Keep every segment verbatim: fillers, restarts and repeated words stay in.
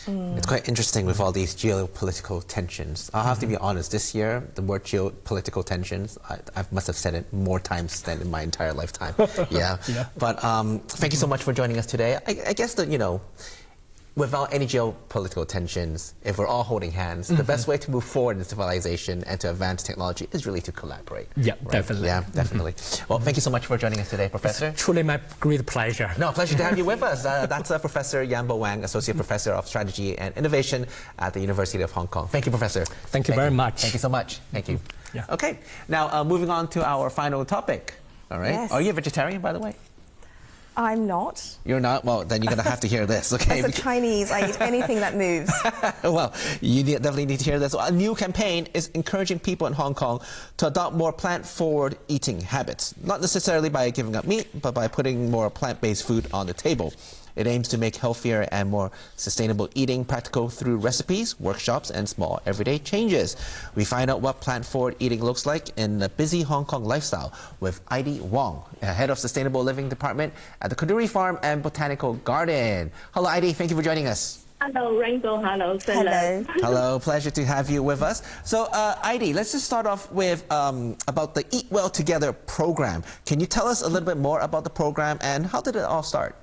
Mm. It's quite interesting with all these geopolitical tensions. I'll have mm-hmm. to be honest, this year, the word geopolitical tensions, I, I must have said it more times than in my entire lifetime. yeah. yeah. But um, thank you so much for joining us today. I, I guess that, you know, without any geopolitical tensions, if we're all holding hands, mm-hmm. the best way to move forward in civilization and to advance technology is really to collaborate. Yeah, right? definitely. Yeah, definitely. Mm-hmm. Well, thank you so much for joining us today, Professor. It's truly my great pleasure. No, pleasure to have you with us. Uh, that's uh, Professor Yan-Bo Wang, Associate Professor of Strategy and Innovation at the University of Hong Kong. Thank you, Professor. Thank you thank very you. much. Thank you so much. Thank you. Yeah. Okay, now uh, moving on to our final topic. All right. Yes. Are you a vegetarian, by the way? I'm not. You're not? Well, then you're going to have to hear this, okay? As a Chinese, I eat anything that moves. Well, you need, definitely need to hear this. A new campaign is encouraging people in Hong Kong to adopt more plant-forward eating habits. Not necessarily by giving up meat, but by putting more plant-based food on the table. It aims to make healthier and more sustainable eating practical through recipes, workshops, and small everyday changes. We find out what plant-forward eating looks like in the busy Hong Kong lifestyle with Heidi Wong, Head of Sustainable Living Department at the Kadoorie Farm and Botanical Garden. Hello, Heidi. Thank you for joining us. Hello, Rainbow. Hello, Hello. Hello. Pleasure to have you with us. So, uh, Heidi, let's just start off with um, about the Eat Well Together program. Can you tell us a little bit more about the program and how did it all start?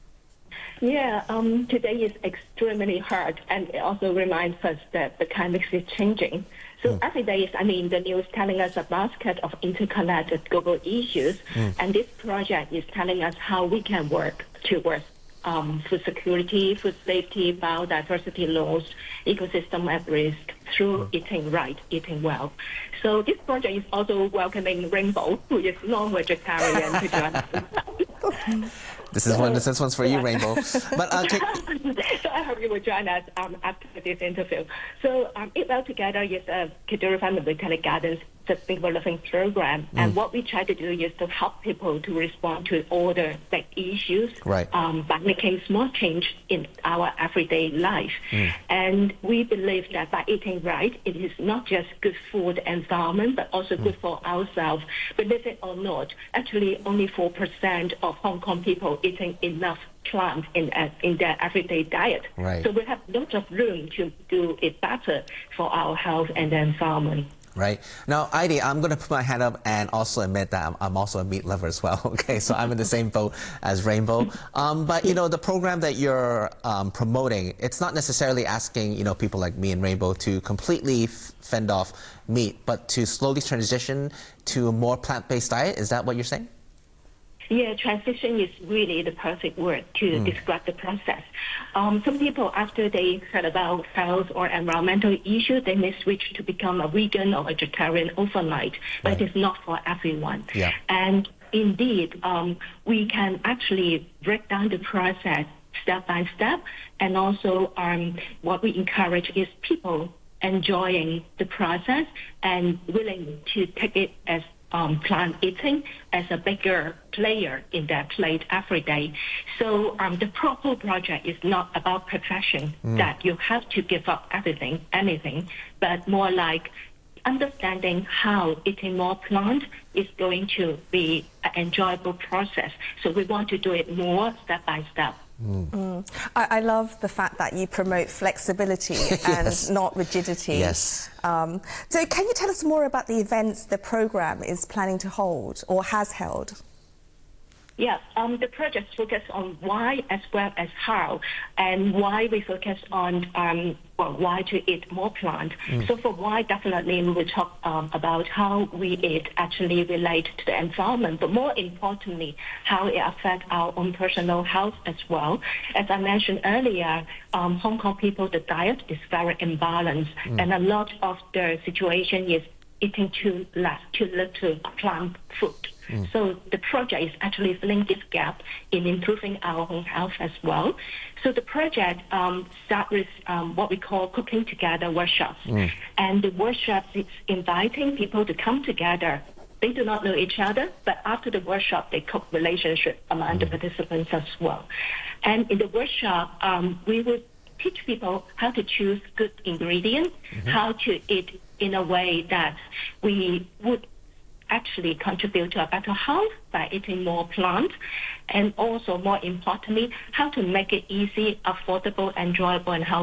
Yeah, um, today is extremely hard, and it also reminds us that the climate is changing. So mm. every day is, I mean, the news telling us a basket of interconnected global issues, mm. and this project is telling us how we can work towards um, food security, food safety, biodiversity loss, ecosystem at risk through mm. eating right, eating well. So this project is also welcoming Rainbow, who is non-vegetarian, to join us. This is so, one. This one's for you, Rainbow. But uh, so I hope you will join us um, after this interview. So um, Eat Well Together is a Kadoorie Farm and Botanical Gardens sustainable living program, mm. and what we try to do is to help people to respond to all the big issues right. um, by making small change in our everyday life. Mm. And we believe that by eating right, it is not just good for the environment, but also mm. good for ourselves. Believe it or not, actually only four percent of Hong Kong people eating enough plants in, uh, in their everyday diet. Right. So we have lots of room to do it better for our health and the environment. Right. Now, Heidi, I'm going to put my hand up and also admit that I'm, I'm also a meat lover as well, okay? So I'm in the same boat as Rainbow. Um, but, you know, the program that you're um, promoting, it's not necessarily asking, you know, people like me and Rainbow to completely fend off meat, but to slowly transition to a more plant-based diet. Is that what you're saying? Yeah, transition is really the perfect word to mm. describe the process. Um, some people, after they heard about health or environmental issues, they may switch to become a vegan or vegetarian overnight, but right. it is not for everyone. Yeah. And indeed, um, we can actually break down the process step by step, and also um, what we encourage is people enjoying the process and willing to take it as Um, plant eating as a bigger player in their plate every day. So um, the proper project is not about perfection, mm. that you have to give up everything, anything, but more like understanding how eating more plant is going to be an enjoyable process. So we want to do it more step by step. Mm. Mm. I, I love the fact that you promote flexibility and yes. not rigidity. Yes. Um, so can you tell us more about the events the program is planning to hold or has held? Yeah, um, the project focuses on why as well as how, and why we focus on um, well, why to eat more plant. Mm. So for why, definitely we will talk um, about how we eat actually relate to the environment, but more importantly, how it affects our own personal health as well. As I mentioned earlier, um, Hong Kong people, the diet is very imbalanced, mm. and a lot of the situation is eating too less, too little plant food. Mm. So the project is actually filling this gap in improving our own health as well. So the project um, starts with um, what we call Cooking Together workshops. Mm. And the workshops is inviting people to come together. They do not know each other, but after the workshop, they cook relationship among mm. the participants as well. And in the workshop, um, we will teach people how to choose good ingredients, mm-hmm. how to eat in a way that we would actually contribute to a better health by eating more plant, and also more importantly, how to make it easy, affordable, enjoyable, and healthy.